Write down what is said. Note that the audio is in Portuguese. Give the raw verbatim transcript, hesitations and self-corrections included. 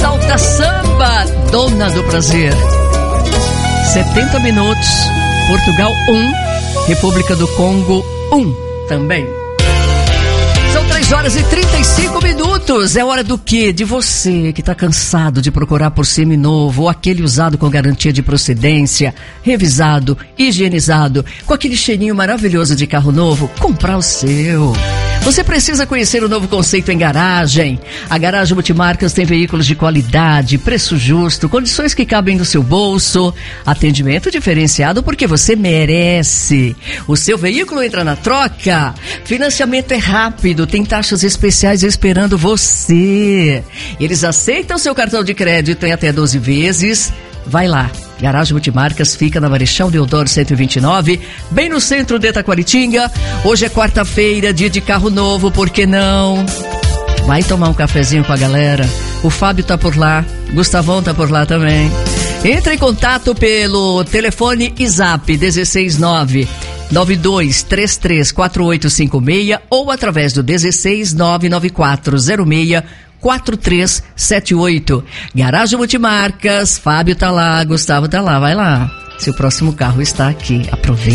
Salta Samba, Dona do Prazer. setenta minutos, Portugal um, República do Congo um também. São três horas e trinta e cinco minutos. É hora do quê? De você que está cansado de procurar por seminovo ou aquele usado com garantia de procedência, revisado, higienizado, com aquele cheirinho maravilhoso de carro novo, comprar o seu. Você precisa conhecer o novo conceito em garagem. A Garagem Multimarcas tem veículos de qualidade, preço justo, condições que cabem no seu bolso, atendimento diferenciado porque você merece. O seu veículo entra na troca. Financiamento é rápido, tem taxas especiais esperando você. Eles aceitam seu cartão de crédito em até doze vezes. Vai lá. Garagem Multimarcas fica na Marechal Deodoro cento e vinte e nove, bem no centro de Taquaritinga. Hoje é quarta-feira, dia de carro novo, por que não? Vai tomar um cafezinho com a galera. O Fábio tá por lá, Gustavão tá por lá também. Entra em contato pelo telefone e zap um seis nove nove dois três três quatro oito cinco seis ou através do um seis nove nove quatro zero seis quatro três sete oito. Garagem Multimarcas, Fábio tá lá, Gustavo tá lá, vai lá. Seu próximo carro está aqui, aproveite.